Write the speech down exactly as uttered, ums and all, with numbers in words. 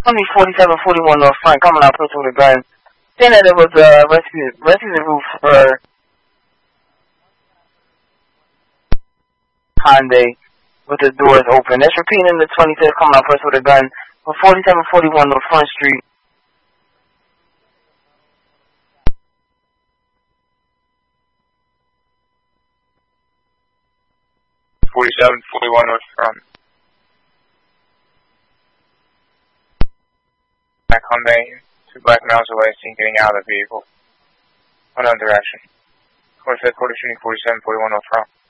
Only forty-seven forty-one North Front, coming out pushing with a gun. Saying that it was uh, rescue, rescue the roof for Hyundai with the doors open. That's repeating the twenty-six coming out pushing with a gun for forty-seven forty-one North Front Street. forty-seven forty-one North Front. Black Hyundai, two black miles away, seen getting out of the vehicle. Unknown direction. twenty-fifth quarter shooting forty-seven forty-one North Front.